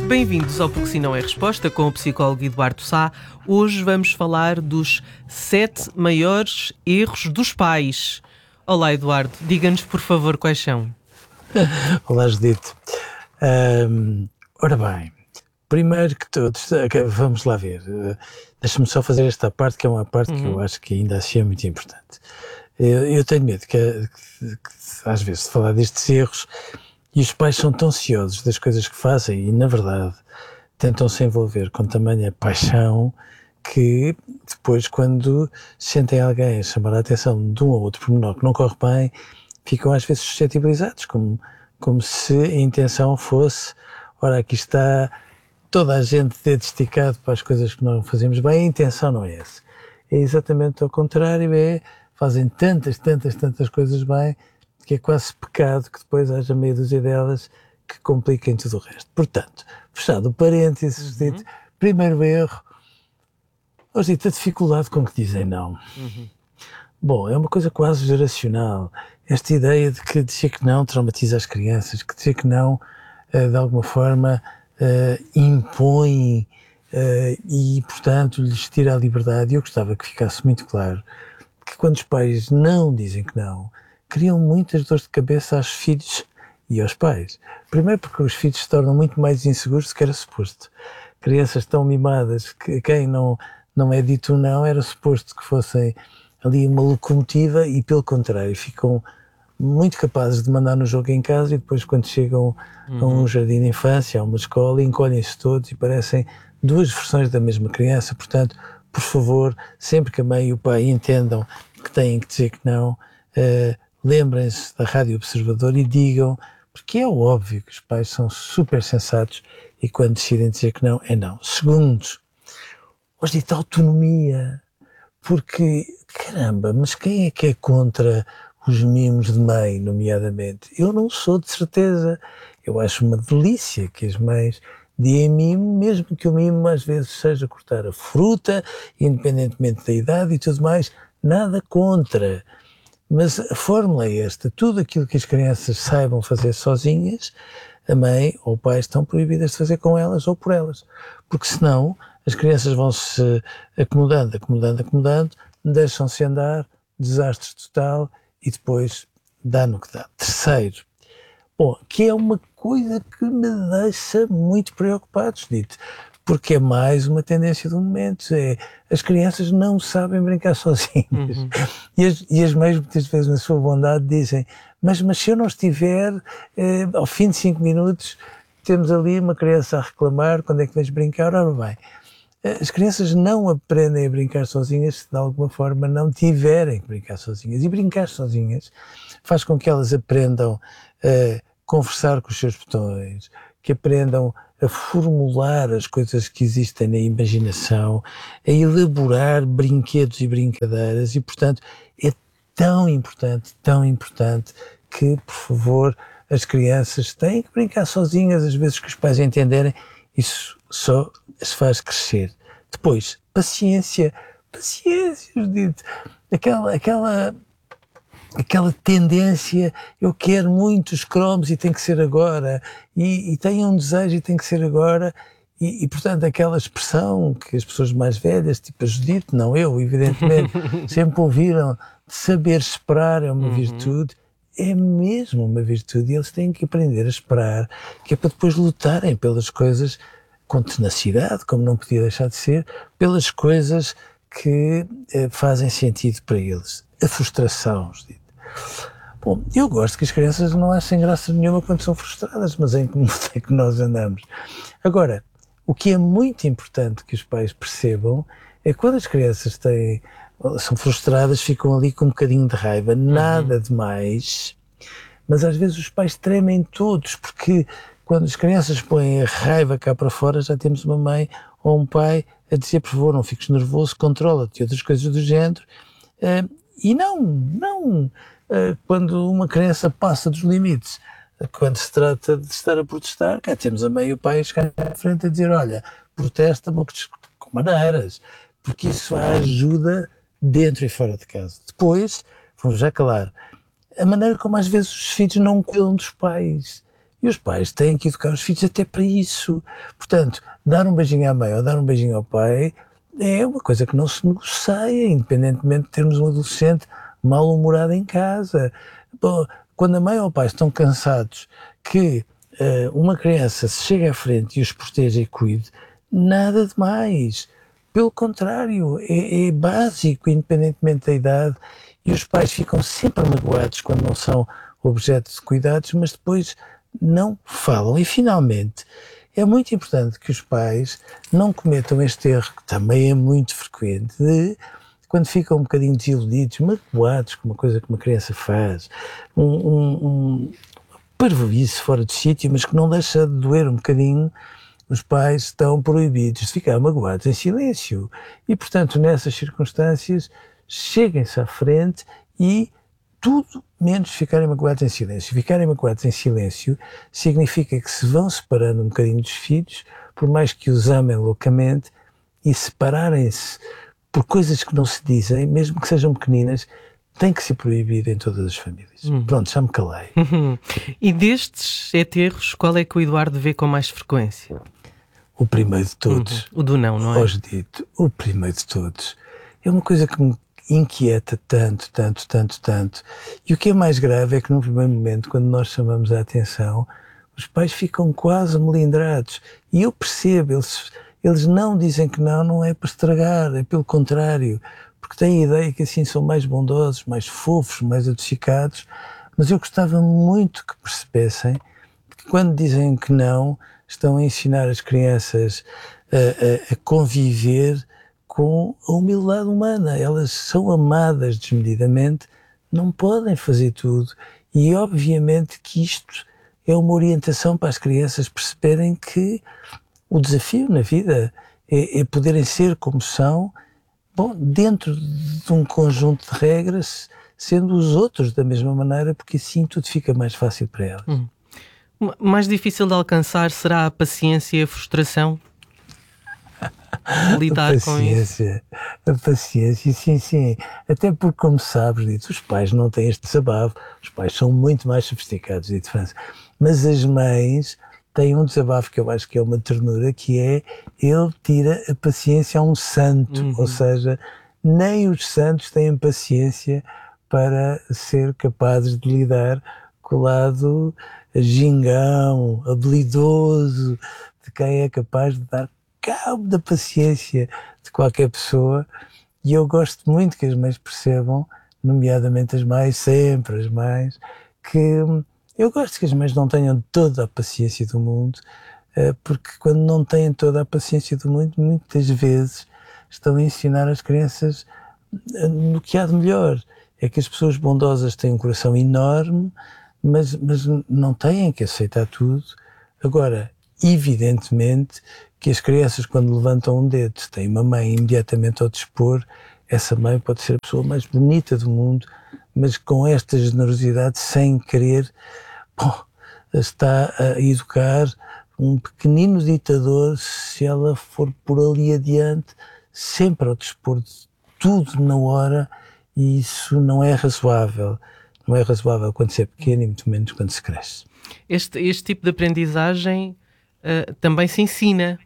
Bem-vindos ao Porque Se Não É Resposta com o psicólogo Eduardo Sá. Hoje vamos falar dos 7 maiores erros dos pais. Olá, Eduardo, diga-nos por favor quais são. Olá, Judite. Ora bem, primeiro que todos, vamos lá ver. Deixa-me só fazer esta parte, que é uma parte que eu acho que ainda assim é muito importante. Eu tenho medo que às vezes, de falar destes erros, e os pais são tão ansiosos das coisas que fazem e, na verdade, tentam se envolver com tamanha paixão que depois, quando sentem alguém a chamar a atenção de um ou outro pormenor que não corre bem, ficam às vezes suscetibilizados, como se a intenção fosse, ora, aqui está toda a gente dedo esticado para as coisas que não fazemos bem. A intenção não é essa. É exatamente ao contrário, fazem tantas coisas bem que é quase pecado que depois haja meia dúzia delas que compliquem tudo o resto. Portanto, fechado o parênteses, dito, primeiro erro, hoje dito, a dificuldade com que dizem não. Bom, é uma coisa quase geracional, esta ideia de que dizer que não traumatiza as crianças, que dizer que não, de alguma forma, impõe e, portanto, lhes tira a liberdade. Eu gostava que ficasse muito claro que quando os pais não dizem que não, criam muitas dores de cabeça aos filhos e aos pais. Primeiro porque os filhos se tornam muito mais inseguros do que era suposto. Crianças tão mimadas que quem não é dito não era suposto que fossem ali uma locomotiva e, pelo contrário, ficam muito capazes de mandar no jogo em casa e depois, quando chegam a um jardim de infância, a uma escola, encolhem-se todos e parecem duas versões da mesma criança. Portanto, por favor, sempre que a mãe e o pai entendam que têm que dizer que não, lembrem-se da Rádio Observador e digam, porque é óbvio que os pais são super sensatos e quando decidem dizer que não, é não. Segundo, hoje dita autonomia, porque, caramba, mas quem é que é contra os mimos de mãe, nomeadamente? Eu não sou, de certeza. Eu acho uma delícia que as mães deem mimo, mesmo que o mimo às vezes seja cortar a fruta, independentemente da idade e tudo mais, nada contra. Mas a fórmula é esta: tudo aquilo que as crianças saibam fazer sozinhas, a mãe ou o pai estão proibidas de fazer com elas ou por elas, porque senão as crianças vão-se acomodando, deixam-se andar, desastre total e depois dá no que dá. Terceiro, bom, que é uma coisa que me deixa muito preocupado, dito, porque é mais uma tendência do momento, as crianças não sabem brincar sozinhas. E as mães muitas vezes na sua bondade dizem, mas se eu não estiver, ao fim de 5 minutos temos ali uma criança a reclamar, quando é que vais brincar? Ora bem, as crianças não aprendem a brincar sozinhas se de alguma forma não tiverem que brincar sozinhas. E brincar sozinhas faz com que elas aprendam a conversar com os seus botões, que aprendam a formular as coisas que existem na imaginação, a elaborar brinquedos e brincadeiras e, portanto, é tão importante que, por favor, as crianças têm que brincar sozinhas, às vezes que os pais entenderem, isso só se faz crescer. Depois, paciência, Judite, aquela tendência, eu quero muitos cromos e tem que ser agora, e tenho um desejo e tem que ser agora, e portanto aquela expressão que as pessoas mais velhas, tipo a Judite, não eu, evidentemente, sempre ouviram, de saber esperar é uma virtude, é mesmo uma virtude, e eles têm que aprender a esperar, que é para depois lutarem pelas coisas com tenacidade, como não podia deixar de ser, pelas coisas que fazem sentido para eles. A frustração, Judite. Bom, eu gosto que as crianças não achem graça nenhuma quando são frustradas, mas em que mundo é que nós andamos? Agora, o que é muito importante que os pais percebam é que quando as crianças são frustradas, ficam ali com um bocadinho de raiva, nada de mais, mas às vezes os pais tremem todos, porque quando as crianças põem a raiva cá para fora, já temos uma mãe ou um pai a dizer, por favor, não fiques nervoso, controla-te, e outras coisas do género. E não, quando uma criança passa dos limites, quando se trata de estar a protestar, cá temos a mãe e o pai a chegar à frente a dizer, olha, protesta com maneiras, porque isso ajuda dentro e fora de casa. Depois, vamos já calar, a maneira como às vezes os filhos não cuidam dos pais, E os pais têm que educar os filhos até para isso. Portanto, dar um beijinho à mãe ou dar um beijinho ao pai é uma coisa que não se negocia, independentemente de termos um adolescente mal-humorado em casa. Bom, quando a mãe ou o pai estão cansados que uma criança se chega à frente e os proteja e cuide, nada de mais. Pelo contrário, é básico, independentemente da idade, e os pais ficam sempre magoados quando não são objeto de cuidados, mas depois não falam. E, finalmente, é muito importante que os pais não cometam este erro, que também é muito frequente, de, quando ficam um bocadinho desiludidos, magoados com uma coisa que uma criança faz, parvoíce fora de sítio, mas que não deixa de doer um bocadinho, os pais estão proibidos de ficar magoados em silêncio. E, portanto, nessas circunstâncias, cheguem-se à frente e tudo menos ficarem magoados em silêncio. Ficarem magoados em silêncio significa que se vão separando um bocadinho dos filhos, por mais que os amem loucamente, e separarem-se por coisas que não se dizem, mesmo que sejam pequeninas, tem que ser proibido em todas as famílias. Pronto, já me calei. E destes 7 erros, qual é que o Eduardo vê com mais frequência? O primeiro de todos. O do não é? Hoje dito, o primeiro de todos. É uma coisa que me inquieta tanto. E o que é mais grave é que no primeiro momento, quando nós chamamos a atenção, os pais ficam quase melindrados. E eu percebo, eles não dizem que não é para estragar, é pelo contrário, porque têm a ideia que assim são mais bondosos, mais fofos, mais adocicados, mas eu gostava muito que percebessem que quando dizem que não, estão a ensinar as crianças a conviver com a humildade humana. Elas são amadas desmedidamente, não podem fazer tudo. E obviamente que isto é uma orientação para as crianças perceberem que o desafio na vida é poderem ser como são, bom, dentro de um conjunto de regras, sendo os outros da mesma maneira, porque assim tudo fica mais fácil para elas. Mais difícil de alcançar será a paciência e a frustração? Lidar com isso? A paciência, sim. Até porque, como sabes, Dito, os pais não têm este desabafo. Os pais são muito mais sofisticados, Dito França. Mas as mães têm um desabafo que eu acho que é uma ternura, que é: ele tira a paciência a um santo. Ou seja, nem os santos têm paciência para ser capazes de lidar com o lado gingão, habilidoso, de quem é capaz de dar cabo da paciência de qualquer pessoa. E eu gosto muito que as mães percebam, nomeadamente as mães, sempre as mães, que eu gosto que as mães não tenham toda a paciência do mundo, porque quando não têm toda a paciência do mundo, muitas vezes estão a ensinar as crianças no que há de melhor. É que as pessoas bondosas têm um coração enorme, mas não têm que aceitar tudo. Agora, evidentemente que as crianças, quando levantam um dedo, se têm uma mãe imediatamente ao dispor, essa mãe pode ser a pessoa mais bonita do mundo, mas com esta generosidade, sem querer, está a educar um pequenino ditador, se ela for por ali adiante, sempre ao dispor de tudo na hora, e isso não é razoável. Não é razoável quando se é pequeno e muito menos quando se cresce. Este tipo de aprendizagem também se ensina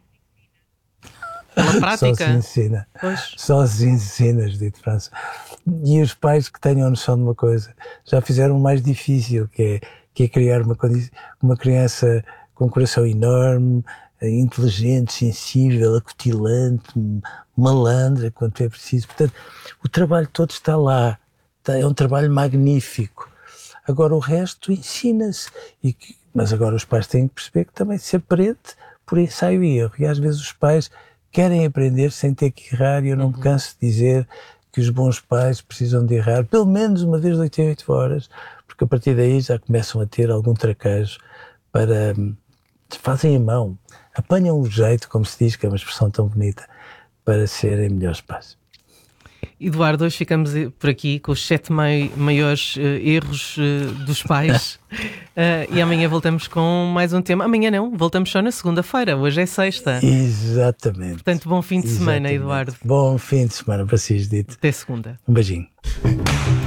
pela prática. Só se ensina. Pois. Só se ensina, Dito França. E os pais que tenham noção de uma coisa já fizeram o mais difícil, que é criar uma criança com um coração enorme, inteligente, sensível, acutilante, malandra, quando é preciso. Portanto, o trabalho todo está lá. É um trabalho magnífico. Agora o resto ensina-se. Mas agora os pais têm que perceber que também se aprende por ensaio e erro. E às vezes os pais querem aprender sem ter que errar, e eu não me canso de dizer que os bons pais precisam de errar pelo menos uma vez de 8 em 8 horas, porque a partir daí já começam a ter algum traquejo para... fazem a mão, apanham o jeito, como se diz, que é uma expressão tão bonita, para serem melhores pais. Eduardo, hoje ficamos por aqui com os 7 maiores erros dos pais e amanhã voltamos com mais um tema. Amanhã não, voltamos só na segunda-feira, hoje é sexta. Exatamente. Portanto, bom fim de semana, Eduardo. Bom fim de semana para si, Dito. Até segunda. Um beijinho.